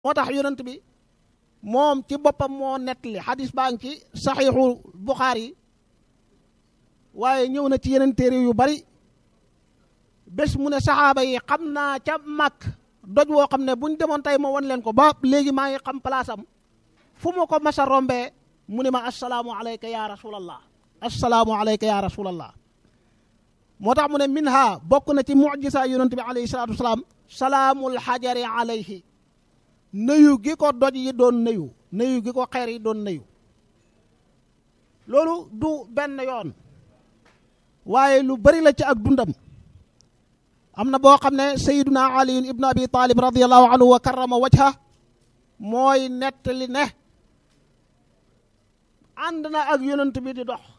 moo tax yonent bi moom ci boppam moo nettali xadis baa ngi ci saxiixu Buxaari waaye ñëw na ci yeneen téere yu bari bés mu ne saxaaba yi xam naa ca màkk doj woo xam ne buñ demoon tey ma won leen ko ba léegi maa ngi xam place am fu ma ko masa rombee mu ne ma assalaamu alayka ya rasulallah assalaamu alayka ya rasulallah moo tax mu ne minha bokk na ci mujisa yonent bi alayhi salaatu wasalaam salaamul xajari alayhi nuyu gi ko doj yi doon nuyu gi ko xeer yi doon nuyu loolu du benn yoon waaye lu bari la ci ak dundam am na boo xam ne sayiduna ali ibnu abi talib radiallahu anhu wa karrama wajha mooy nettali ne ànd na ak yonent bi di dox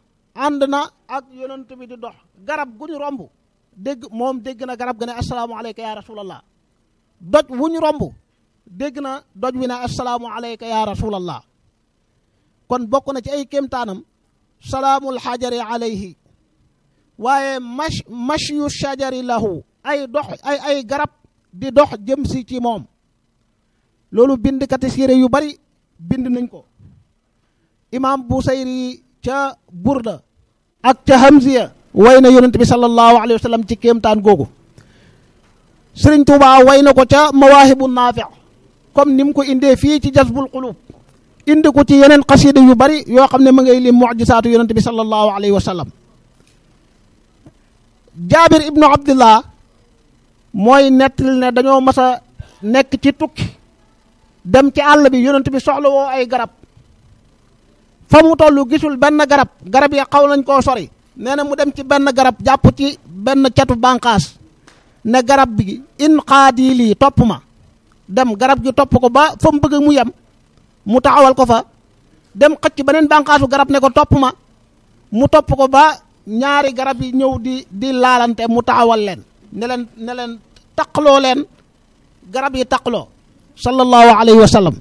garab gu ñu romb dégg na garab ga ne assalaamu alayka ya rasulallah doj wu ñu romb dégg na doj wi ne assalaamu alayka ya rasulallah kon bokk na ci ay kéemtaanam salaamul xajari alayhi waaye mashyu shajari lahu ay garab di dox jëm si ci moom loolu bindkati siire yu bari bind nañ ko imam Busayri ca Burda ak ca Hamziya way na yonent bi sallallahu alayhi wa sallam ci kéemtaan googu Sëriñ Tuubaa way na ko ca Mawaahibu Naafi' comme ni mu ko indee fii ci Jazbul Quluub indi ko ci yeneen xasida yu bari yoo xam ne ma ngay lim mucjisaatu yonent bi sallallahu alayhi wa sallam Jaabir ibnu Abdillah mooy nettali ne dañoo mas a nekk ci tukki dem ci àll bi yonent bi soxla woo ay garab fa mu toll gisul benn garab ya xaw nañ koo sori nee na mu dem ci benn garab jàpp ci benn catu bànqaas ne garab bi in xaadi lii topp ma dem garab gi topp ko ba fa mu bëgg mu yem mu taxawal ko fa dem xëcc beneen bànqaasu garab ne ko topp ma mu topp ko ba ñaari garab yi ñëw di laalante mu taxawal leen ne leen taqloo leen garab yi taqloo sallallahu alayhi wa sallam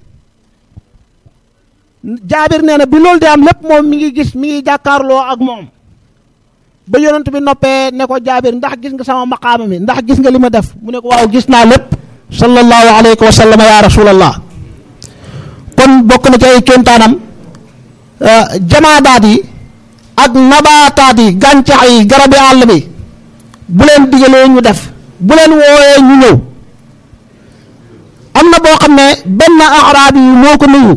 Jaabir nee na bi loolu di am lépp moom mi ngi jàkkaarloo ak moom ba yonent bi noppee ne ko Jaabir ndax gis nga sama maqaama mi ndax gis nga li ma def mu ne ko waaw gis naa lépp sallallahu alayhi wa sallam ya rasulallah kon bokk na ci ay kéemtaanam jamaadaat yi ak nabaataat yi gàncax yi garabi àll bi bu leen digalee ñu def bu leen wooyee ñu ñëw am na boo xam ne benn araab yi moo ko nuyu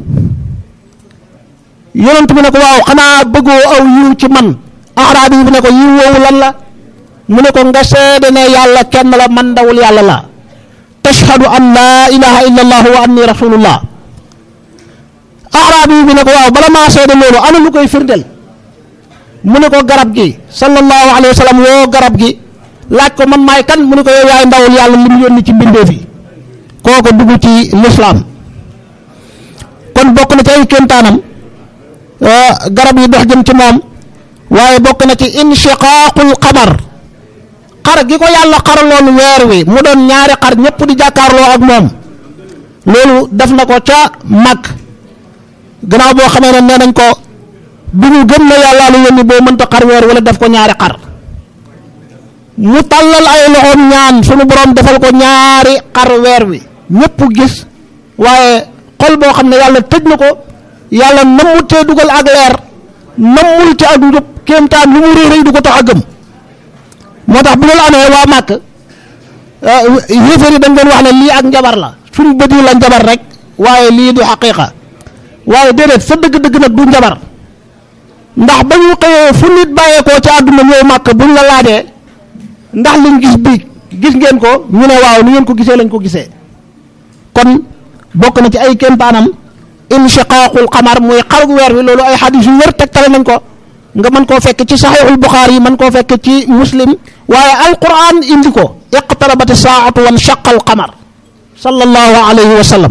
yonent bi ne ko waaw xanaa bëggoo aw yiw ci man araab yi bi ne ko yiw woowu lan la mu ne ko nga seede ne yàlla kenn la man ndawul yàlla la tashhadu an laa ilaha illa allah wa anni rasulullah araab yi bi ne ko waaw bala maa seede loolu ana lu koy firndeel mu ne ko garab gi sallallahu alayhi wa sallam woo garab gi laaj ko man maay kan mu ne ko yow yaay ndawul yàlla li mu yónni ci mbindeef yi kooko dugg ci lislaam kon bokk na ci ay kéemtaanam garab yi dox jëm ci moom waaye bokk na ci inshiqaaqul qamar xar gi ko yàlla xaraloon weer wi mu doon ñaari xar ñëpp di jàkkaarloo ak moom loolu def na ko ca mag gannaaw boo xamee ne nee nañ ko bi ñu gëm na yàlla lu yónni boo mënta xar weer wala def ko ñaari xar mu tàllal ay loxoom ñaan sunu borom defal ko ñaari xar weer wi ñëpp gis waaye xol boo xam ne yàlla tëj na ko yàlla nammut cee dugal ak leer nammul ci ak njub kéemtaan lu mu réy du ko tax a gëm moo tax bu loolu amee waa màkk yéefar yi dañ doon wax ne lii ak njabar la suñu bët yi la njabar rek waaye lii du xaqiiqa waaye déedéet sa dëgg-dëgg nag du njabar ndax ba ñu xëyee fu nit bàyyeekoo ci àdduna ñëw màkk buñ la laajee ndax liñ gis bii gis ngeen ko ñu ne waaw ni ngeen ko gisee lañ ko gisee kon bokk na ci ay kéemtaanam inshiqaaqul qamar muy xarug weer wi loolu ay xadis yu wér tegtale nañ ko nga mën koo fekk ci saxiixul buxaari yi mën koo fekk ci muslim waaye alquran indi ko iqtarabati saatu wan shaqal qamar sallallahu alayhi wa sallam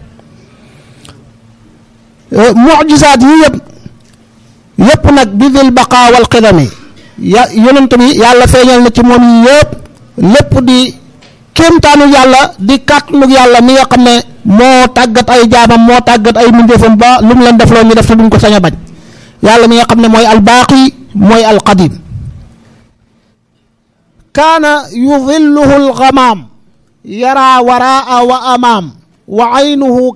mucjisaat yi yëpp nag bi dil baqa wal qidami yonent bi yàlla feeñal na ci moom yi yëpp lépp di kéemtaanu yàlla di kàttanu yàlla mi nga xam ne moo tàggat ay jaamam moo tàggat ay mbindeefam ba lu mu leen def loo ñu def te duñ ko sañ a bañ yàlla mi nga xam ne mooy albaaqi mooy alqadim kaana yudilluhu algamaam yara waraa wa amaam wa aynuhu